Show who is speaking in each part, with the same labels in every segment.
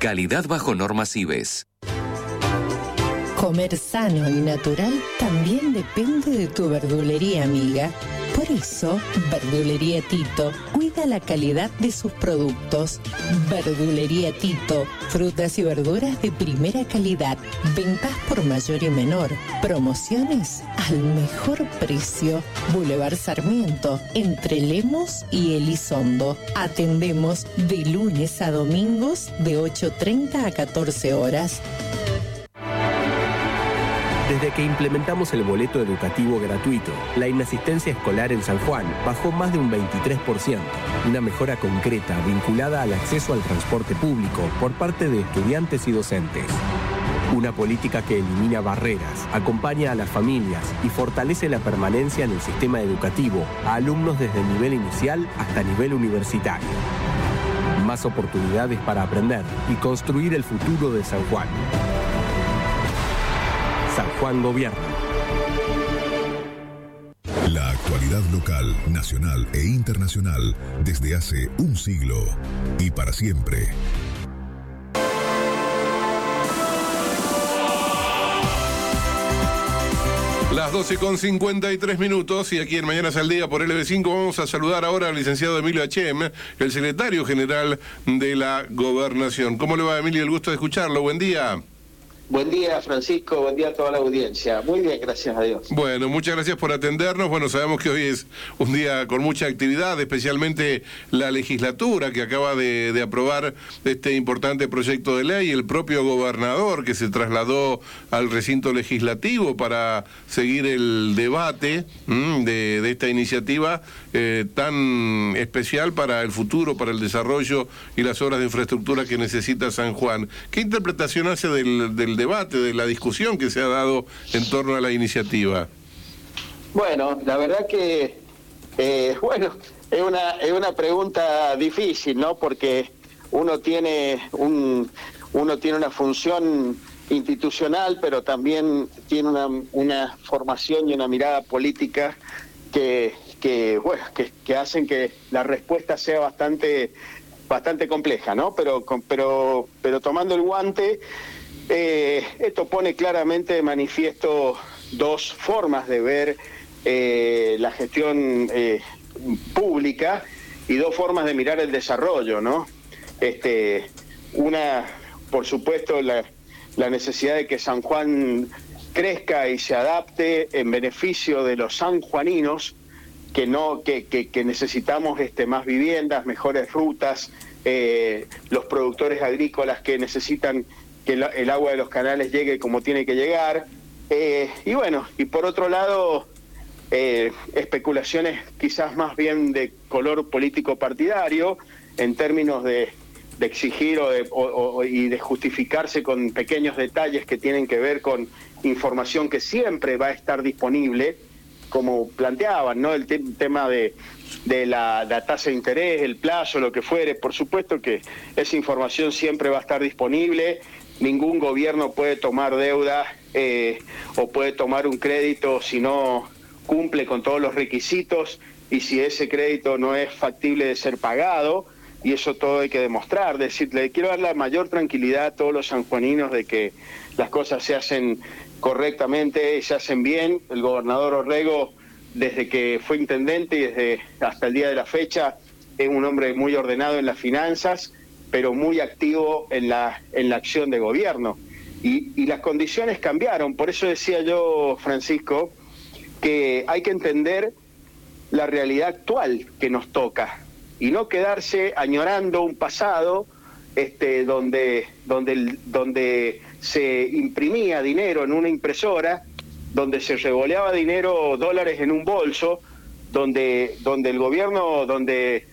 Speaker 1: Calidad bajo normas IBES.
Speaker 2: Comer sano y natural también depende de tu verdulería amiga. Por eso, Verdulería Tito cuida la calidad de sus productos. Verdulería Tito, frutas y verduras de primera calidad, ventas por mayor y menor, promociones al mejor precio. Boulevard Sarmiento, entre Lemos y Elizondo. Atendemos de lunes a domingos de 8:30 a 14 horas.
Speaker 3: Desde que implementamos el boleto educativo gratuito, la inasistencia escolar en San Juan bajó más de un 23%, una mejora concreta vinculada al acceso al transporte público por parte de estudiantes y docentes. Una política que elimina barreras, acompaña a las familias y fortalece la permanencia en el sistema educativo a alumnos desde el nivel inicial hasta nivel universitario. Más oportunidades para aprender y construir el futuro de San Juan. San Juan Gobierno.
Speaker 4: La actualidad local, nacional e internacional desde hace un siglo y para siempre.
Speaker 5: Las 12:53 y aquí en Mañanas al Día por LB5 vamos a saludar ahora al licenciado Emilio Achem, el secretario general de la Gobernación. ¿Cómo le va, Emilio? El gusto de escucharlo. Buen día.
Speaker 6: Buen día, Francisco, buen día a toda la audiencia. Muy bien, gracias a Dios.
Speaker 5: Bueno, muchas gracias por atendernos. Bueno, sabemos que hoy es un día con mucha actividad, especialmente la legislatura que acaba de aprobar este importante proyecto de ley, el propio gobernador que se trasladó al recinto legislativo para seguir el debate de esta iniciativa tan especial para el futuro, para el desarrollo y las obras de infraestructura que necesita San Juan. ¿Qué interpretación hace del debate, de la discusión que se ha dado en torno a la iniciativa?
Speaker 6: Bueno, la verdad que, es una pregunta difícil, ¿no? Porque uno tiene una función institucional, pero también tiene una formación y una mirada política que hacen que la respuesta sea bastante compleja, ¿no? Pero tomando el guante, esto pone claramente de manifiesto dos formas de ver la gestión pública y dos formas de mirar el desarrollo, ¿no? Una, por supuesto, la necesidad de que San Juan crezca y se adapte en beneficio de los sanjuaninos, que necesitamos más viviendas, mejores rutas, los productores agrícolas que necesitan que el agua de los canales llegue como tiene que llegar, y por otro lado, especulaciones quizás más bien de color político partidario, en términos de exigir y de justificarse con pequeños detalles que tienen que ver con información que siempre va a estar disponible, como planteaban, ¿no? El tema de la tasa de interés, el plazo, lo que fuere. Por supuesto que esa información siempre va a estar disponible. Ningún gobierno puede tomar deuda o puede tomar un crédito si no cumple con todos los requisitos y si ese crédito no es factible de ser pagado, y eso todo hay que demostrar. Le quiero dar la mayor tranquilidad a todos los sanjuaninos de que las cosas se hacen correctamente, se hacen bien. El gobernador Orrego, desde que fue intendente y desde hasta el día de la fecha, es un hombre muy ordenado en las finanzas, pero muy activo en la acción de gobierno. Y las condiciones cambiaron. Por eso decía yo, Francisco, que hay que entender la realidad actual que nos toca y no quedarse añorando un pasado donde se imprimía dinero en una impresora, donde se revoleaba dinero, dólares en un bolso, donde el gobierno, donde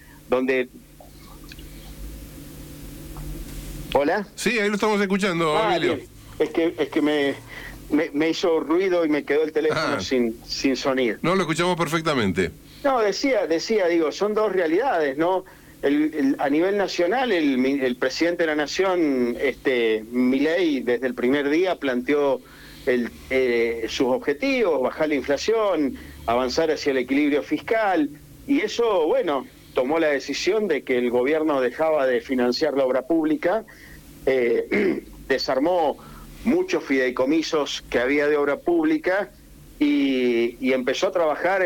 Speaker 6: ¿Hola?
Speaker 5: Sí, ahí lo estamos escuchando, Emilio.
Speaker 6: Bien. Es que me hizo ruido y me quedó el teléfono sin sonido.
Speaker 5: No, lo escuchamos perfectamente.
Speaker 6: No, decía, digo, son dos realidades, ¿no? A nivel nacional, el presidente de la Nación, Milei, desde el primer día planteó sus objetivos: bajar la inflación, avanzar hacia el equilibrio fiscal, y eso, tomó la decisión de que el gobierno dejaba de financiar la obra pública desarmó muchos fideicomisos que había de obra pública y empezó a trabajar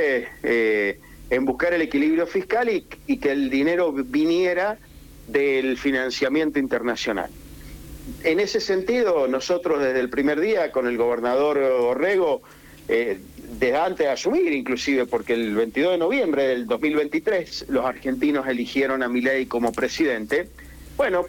Speaker 6: en buscar el equilibrio fiscal y que el dinero viniera del financiamiento internacional. En ese sentido, nosotros desde el primer día con el gobernador Orrego, desde antes de asumir inclusive, porque el 22 de noviembre del 2023 los argentinos eligieron a Milei como presidente, bueno,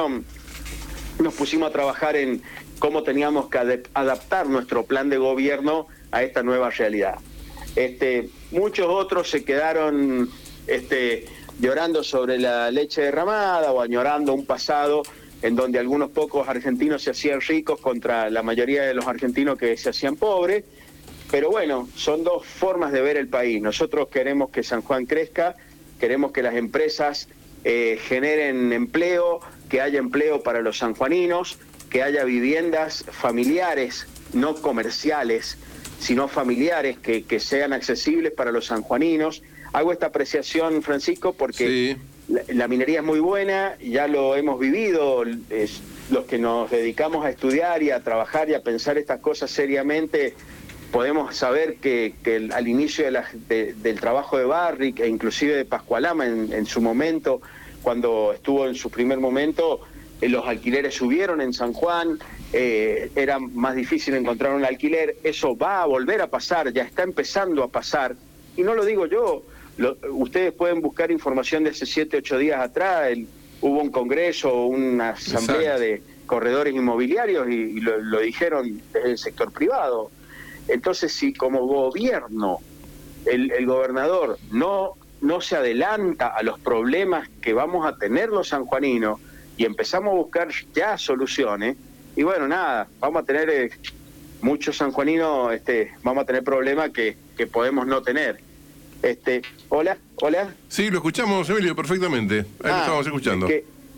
Speaker 6: nos pusimos a trabajar en cómo teníamos que adaptar nuestro plan de gobierno a esta nueva realidad. Muchos otros se quedaron llorando sobre la leche derramada o añorando un pasado en donde algunos pocos argentinos se hacían ricos contra la mayoría de los argentinos que se hacían pobres. Pero bueno, son dos formas de ver el país. Nosotros queremos que San Juan crezca, queremos que las empresas generen empleo, que haya empleo para los sanjuaninos, que haya viviendas familiares, no comerciales, sino familiares, que sean accesibles para los sanjuaninos. Hago esta apreciación, Francisco, porque la minería es muy buena, ya lo hemos vivido, los que nos dedicamos a estudiar y a trabajar y a pensar estas cosas seriamente, podemos saber que al inicio del trabajo de Barrick e inclusive de Pascualama en su momento, cuando estuvo en su primer momento, los alquileres subieron en San Juan, era más difícil encontrar un alquiler. Eso va a volver a pasar, ya está empezando a pasar, y no lo digo yo, ustedes pueden buscar información de hace 7, 8 días atrás, hubo un congreso, una asamblea de corredores inmobiliarios y lo dijeron desde el sector privado. Entonces, si como gobierno el gobernador no se adelanta a los problemas que vamos a tener los sanjuaninos y empezamos a buscar ya soluciones, y bueno, nada, vamos a tener muchos sanjuaninos, vamos a tener problemas que podemos no tener. Hola.
Speaker 5: Sí, lo escuchamos, Emilio, perfectamente. Ahí lo estamos escuchando.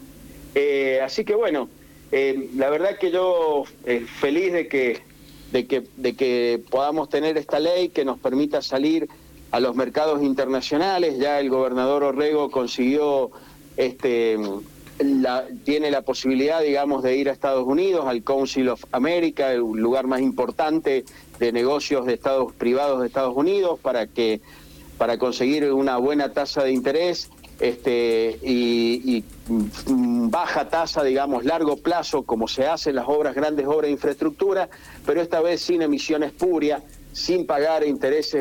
Speaker 6: Así que bueno, la verdad que yo feliz de que podamos tener esta ley que nos permita salir a los mercados internacionales. Ya el gobernador Orrego consiguió, tiene la posibilidad, digamos, de ir a Estados Unidos, al Council of America, el lugar más importante de negocios de estados privados de Estados Unidos, para conseguir una buena tasa de interés y baja tasa, digamos, largo plazo, como se hacen las grandes obras de infraestructura, pero esta vez sin emisiones espurias, sin pagar intereses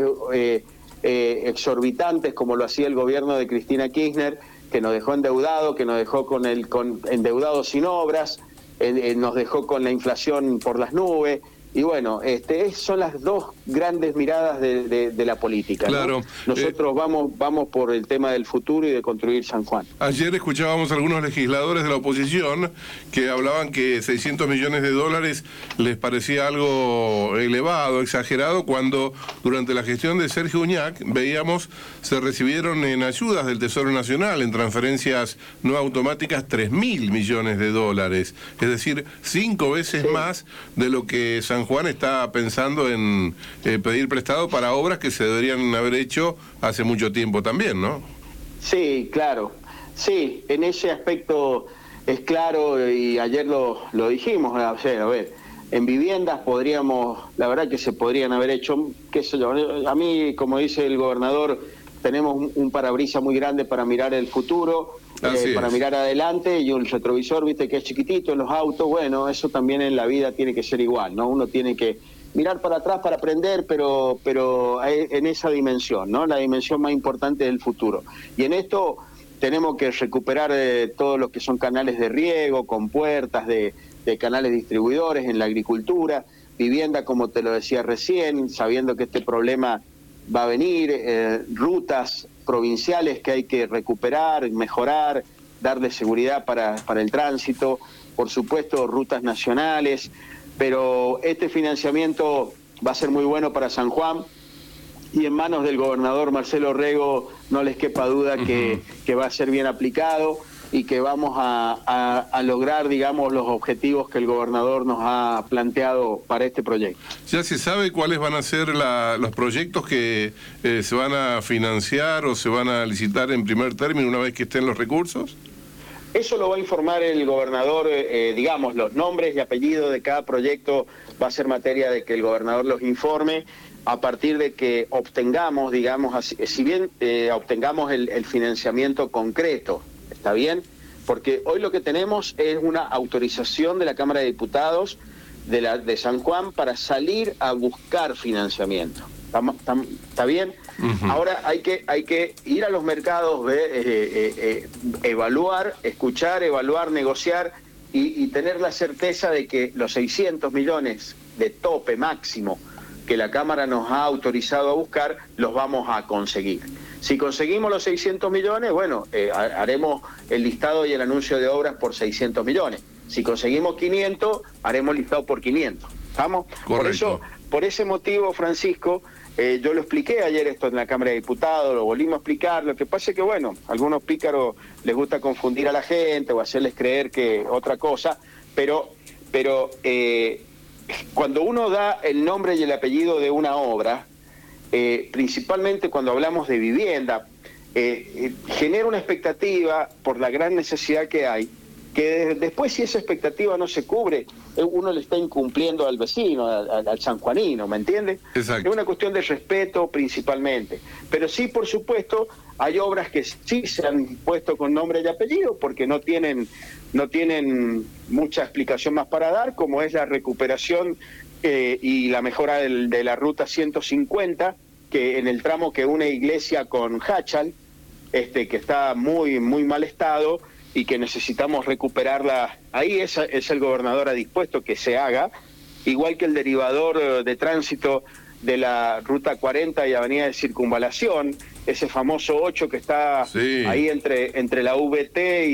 Speaker 6: exorbitantes como lo hacía el gobierno de Cristina Kirchner, que nos dejó endeudado, que nos dejó endeudados sin obras, nos dejó con la inflación por las nubes. Y bueno, son las dos grandes miradas de la política,
Speaker 5: claro,
Speaker 6: ¿no? Nosotros vamos por el tema del futuro y de construir San Juan.
Speaker 5: Ayer escuchábamos a algunos legisladores de la oposición que hablaban que 600 millones de dólares les parecía algo elevado, exagerado, cuando durante la gestión de Sergio Uñac veíamos se recibieron en ayudas del Tesoro Nacional, en transferencias no automáticas, 3.000 millones de dólares. Es decir, 5 veces más de lo que San Juan está pensando en pedir prestado para obras que se deberían haber hecho hace mucho tiempo también, ¿no? Sí,
Speaker 6: claro. Sí, en ese aspecto es claro, y ayer lo dijimos. O sea, a ver, en viviendas la verdad que se podrían haber hecho, qué sé yo, a mí, como dice el gobernador, tenemos un parabrisas muy grande para mirar el futuro, para mirar adelante, y un retrovisor, viste, que es chiquitito en los autos. Bueno, eso también en la vida tiene que ser igual, ¿no? Uno tiene que mirar para atrás para aprender, pero en esa dimensión, ¿no? La dimensión más importante del futuro. Y en esto tenemos que recuperar todos los que son canales de riego, compuertas, de canales distribuidores en la agricultura, vivienda, como te lo decía recién, sabiendo que este problema va a venir, rutas provinciales que hay que recuperar, mejorar, darle seguridad para el tránsito, por supuesto rutas nacionales, pero este financiamiento va a ser muy bueno para San Juan, y en manos del gobernador Marcelo Orrego no les quepa duda que va a ser bien aplicado y que vamos a lograr, digamos, los objetivos que el gobernador nos ha planteado para este proyecto.
Speaker 5: ¿Ya se sabe cuáles van a ser los proyectos que se van a financiar o se van a licitar en primer término una vez que estén los recursos?
Speaker 6: Eso lo va a informar el gobernador, digamos, los nombres y apellidos de cada proyecto va a ser materia de que el gobernador los informe a partir de que obtengamos, digamos, si bien obtengamos el financiamiento concreto, ¿está bien? Porque hoy lo que tenemos es una autorización de la Cámara de Diputados de San Juan para salir a buscar financiamiento. ¿Está bien? Uh-huh. Ahora hay que ir a los mercados, evaluar, escuchar, evaluar, negociar y tener la certeza de que los 600 millones de tope máximo que la Cámara nos ha autorizado a buscar, los vamos a conseguir. Si conseguimos los 600 millones, bueno, haremos el listado y el anuncio de obras por 600 millones. Si conseguimos 500, haremos el listado por 500. ¿Estamos?
Speaker 5: Correcto.
Speaker 6: Por ese motivo, Francisco, yo lo expliqué ayer esto en la Cámara de Diputados, lo volvimos a explicar. Lo que pasa es que, bueno, a algunos pícaros les gusta confundir a la gente o hacerles creer que otra cosa, pero cuando uno da el nombre y el apellido de una obra, principalmente cuando hablamos de vivienda, genera una expectativa por la gran necesidad que hay, que después si esa expectativa no se cubre, uno le está incumpliendo al vecino, al sanjuanino, ¿me entiende?
Speaker 5: Exacto.
Speaker 6: Es una cuestión de respeto principalmente. Pero sí, por supuesto, hay obras que sí se han puesto con nombre y apellido porque no tienen mucha explicación más para dar, como es la recuperación y la mejora de la ruta 150, que en el tramo que une Iglesia con Hachal, que está muy mal estado y que necesitamos recuperarla. Ahí es el gobernador ha dispuesto que se haga, igual que el derivador de tránsito de la ruta 40 y avenida de Circunvalación, ese famoso 8 que está ahí entre la VT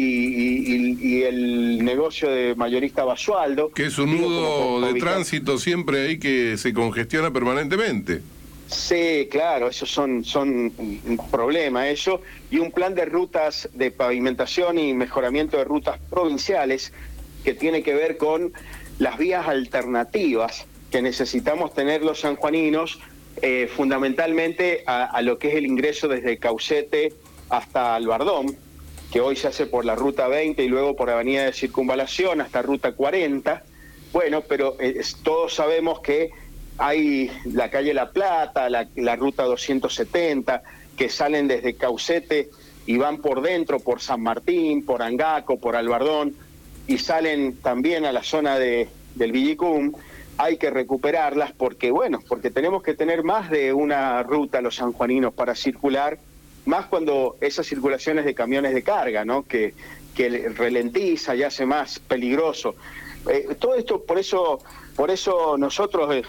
Speaker 6: y el negocio de mayorista Basualdo.
Speaker 5: Que es un nudo de tránsito siempre ahí que se congestiona permanentemente.
Speaker 6: Sí, claro, esos son un problema eso, y un plan de rutas de pavimentación y mejoramiento de rutas provinciales que tiene que ver con las vías alternativas que necesitamos tener los sanjuaninos, fundamentalmente a lo que es el ingreso desde Caucete hasta Albardón, que hoy se hace por la ruta 20 y luego por avenida de Circunvalación hasta ruta 40. Bueno, pero todos sabemos que hay la calle La Plata, la ruta 270, que salen desde Caucete y van por dentro, por San Martín, por Angaco, por Albardón, y salen también a la zona del Villicum. Hay que recuperarlas porque tenemos que tener más de una ruta los sanjuaninos para circular, más cuando esas circulaciones de camiones de carga, ¿no? que ralentiza y hace más peligroso. Todo esto, por eso nosotros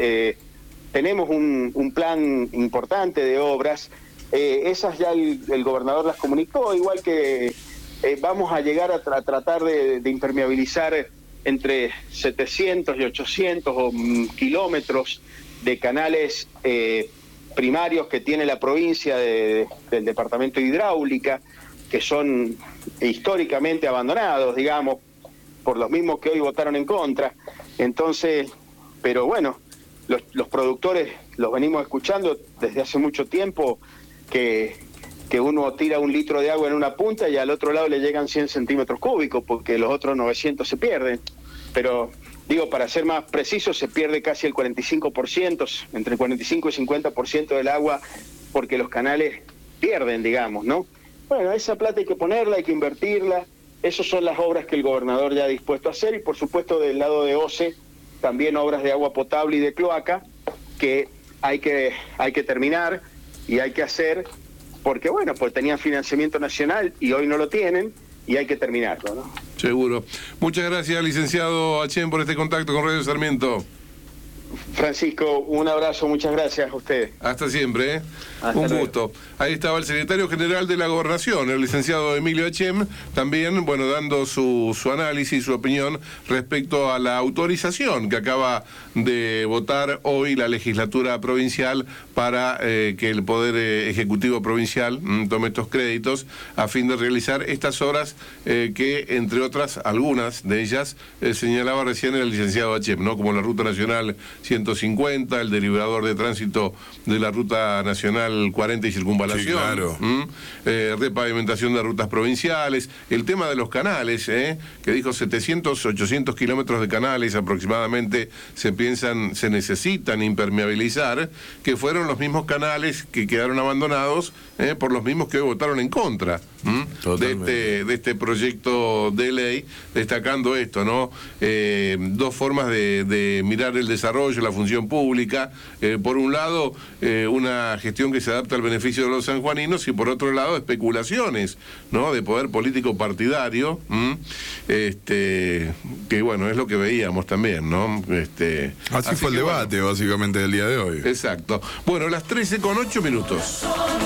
Speaker 6: tenemos un plan importante de obras. Esas ya el gobernador las comunicó, igual que vamos a llegar a tratar de impermeabilizar entre 700 y 800 kilómetros de canales primarios que tiene la provincia del departamento de hidráulica, que son históricamente abandonados, digamos, por los mismos que hoy votaron en contra. Entonces, pero bueno, los productores los venimos escuchando desde hace mucho tiempo, que uno tira 1 litro de agua en una punta y al otro lado le llegan 100 centímetros cúbicos porque los otros 900 se pierden. Pero digo, para ser más preciso, se pierde casi el 45%, entre el 45 y 50% del agua, porque los canales pierden, digamos, ¿no? Bueno, esa plata hay que ponerla, hay que invertirla. Esas son las obras que el gobernador ya ha dispuesto a hacer, y por supuesto del lado de OCE también obras de agua potable y de cloaca que hay que terminar y hay que hacer, porque pues tenían financiamiento nacional y hoy no lo tienen, y hay que terminarlo, ¿no?
Speaker 5: Seguro. Muchas gracias, licenciado Achén, por este contacto con Radio Sarmiento.
Speaker 6: Francisco, un abrazo, muchas gracias a usted.
Speaker 5: Hasta siempre, un gusto. Ahí estaba el secretario general de la Gobernación, el licenciado Emilio Achén, también, dando su análisis, su opinión respecto a la autorización que acaba de votar hoy la legislatura provincial para que el Poder Ejecutivo Provincial tome estos créditos a fin de realizar estas obras que, entre otras, algunas de ellas señalaba recién el licenciado Achén, ¿no? Como la Ruta Nacional 150. 150, el delibrador de tránsito de la Ruta Nacional 40 y Circunvalación.
Speaker 7: Sí, claro.
Speaker 5: Repavimentación de rutas provinciales, el tema de los canales, que dijo 700, 800 kilómetros de canales aproximadamente se necesitan impermeabilizar, que fueron los mismos canales que quedaron abandonados por los mismos que hoy votaron en contra de este proyecto de ley, destacando esto, ¿no? Dos formas de mirar el desarrollo, la función pública. Por un lado, una gestión que se adapta al beneficio de los sanjuaninos, y por otro lado, especulaciones, ¿no? De poder político partidario, que bueno, es lo que veíamos también, ¿no?
Speaker 7: Así fue el debate, básicamente, del día de hoy.
Speaker 5: Exacto. Bueno, las 13:08.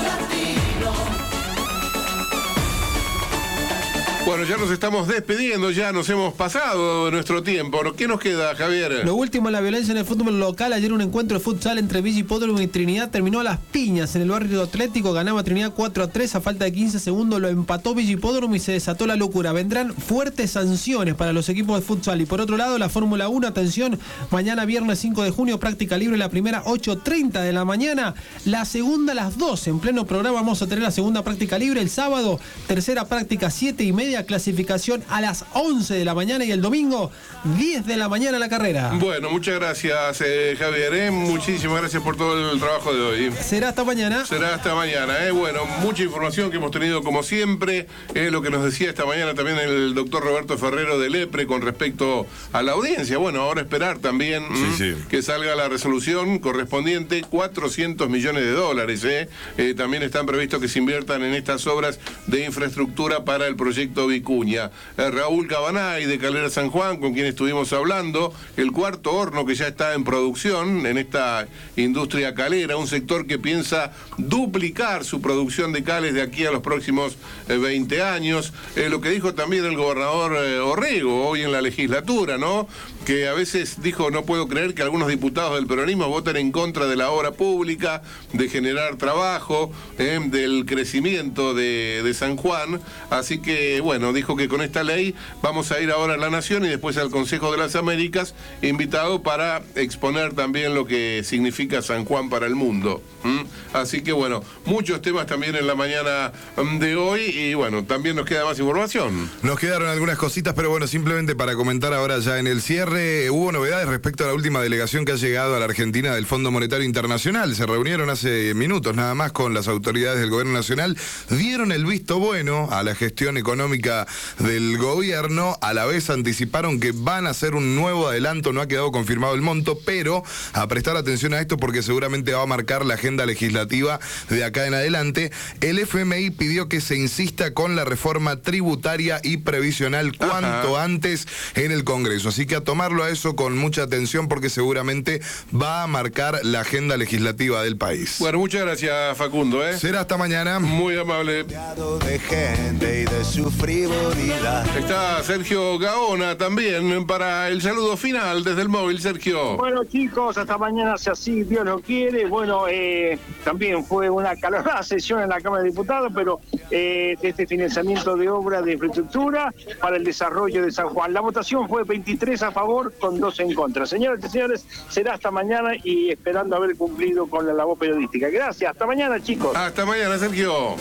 Speaker 5: Bueno, ya nos estamos despidiendo, ya nos hemos pasado de nuestro tiempo. ¿Qué nos queda, Javier?
Speaker 8: Lo último, la violencia en el fútbol local. Ayer un encuentro de futsal entre Villa Hipódromo y Trinidad terminó a las piñas en el barrio Atlético. Ganaba Trinidad 4-3 a falta de 15 segundos. Lo empató Villa Hipódromo y se desató la locura. Vendrán fuertes sanciones para los equipos de futsal. Y por otro lado, la Fórmula 1, atención, mañana viernes 5 de junio, práctica libre, la primera 8:30 de la mañana, la segunda a las 12. En pleno programa vamos a tener la segunda práctica libre. El sábado, tercera práctica 7:30. Clasificación a las 11 de la mañana y el domingo 10 de la mañana la carrera.
Speaker 5: Bueno, muchas gracias, Javier. Muchísimas gracias por todo el trabajo de hoy.
Speaker 8: Será hasta mañana.
Speaker 5: Será hasta mañana. Bueno, mucha información que hemos tenido como siempre. Lo que nos decía esta mañana también el doctor Roberto Ferrero del EPRE con respecto a la audiencia. Bueno, ahora esperar también que salga la resolución correspondiente, 400 millones de dólares. También están previstos que se inviertan en estas obras de infraestructura para el proyecto Vicuña. Raúl Cabanay de Calera San Juan, con quien estuvimos hablando, el cuarto horno que ya está en producción en esta industria calera, un sector que piensa duplicar su producción de cales de aquí a los próximos 20 años. Lo que dijo también el gobernador Orrego hoy en la legislatura, ¿no? Que a veces dijo, no puedo creer que algunos diputados del peronismo voten en contra de la obra pública, de generar trabajo, del crecimiento de San Juan. Así que, bueno, dijo que con esta ley vamos a ir ahora a la Nación y después al Consejo de las Américas, invitado para exponer también lo que significa San Juan para el mundo. Así que, bueno, muchos temas también en la mañana de hoy, y bueno, también nos queda más información.
Speaker 7: Nos quedaron algunas cositas, pero bueno, simplemente para comentar ahora ya en el cierre, hubo novedades respecto a la última delegación que ha llegado a la Argentina del Fondo Monetario Internacional. Se reunieron hace minutos nada más con las autoridades del gobierno nacional, dieron el visto bueno a la gestión económica del gobierno, a la vez anticiparon que van a hacer un nuevo adelanto, no ha quedado confirmado el monto, pero a prestar atención a esto porque seguramente va a marcar la agenda legislativa de acá en adelante. El FMI pidió que se insista con la reforma tributaria y previsional cuanto antes en el Congreso, así que a tomarlo a eso con mucha atención porque seguramente va a marcar la agenda legislativa del país.
Speaker 5: Bueno, muchas gracias, Facundo.
Speaker 7: Será hasta mañana.
Speaker 5: Muy amable.
Speaker 9: De gente y de su frivolidad.
Speaker 5: Está Sergio Gaona también para el saludo final desde el móvil. Sergio.
Speaker 10: Bueno, chicos, hasta mañana, si así Dios lo quiere. Bueno, también fue una calorada sesión en la Cámara de Diputados, pero de este financiamiento de obras de infraestructura para el desarrollo de San Juan. La votación fue 23 a favor con 2 en contra. Señoras y señores, será hasta mañana y esperando haber cumplido con la labor periodística. Gracias, hasta mañana, chicos.
Speaker 5: Hasta mañana, Sergio.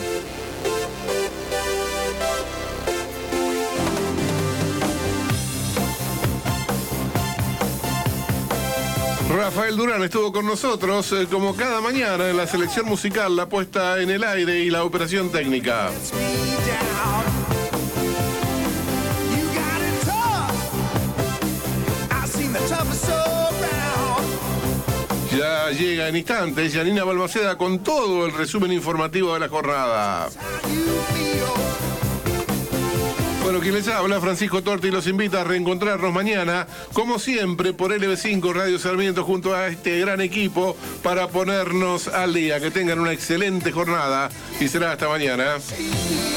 Speaker 5: Rafael Durán estuvo con nosotros como cada mañana en la selección musical, la puesta en el aire y la operación técnica. Ya llega en instantes Yanina Balmaceda con todo el resumen informativo de la jornada. Bueno, quien les habla, Francisco Torti, los invita a reencontrarnos mañana, como siempre, por LB5 Radio Sarmiento, junto a este gran equipo, para ponernos al día. Que tengan una excelente jornada y será hasta mañana.